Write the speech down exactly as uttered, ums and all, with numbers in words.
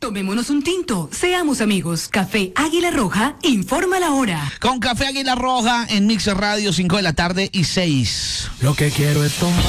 Tomémonos un tinto, seamos amigos. Café Águila Roja, informa la hora. Con Café Águila Roja en Mixer Radio, cinco de la tarde y seis. Lo que quiero es tomar.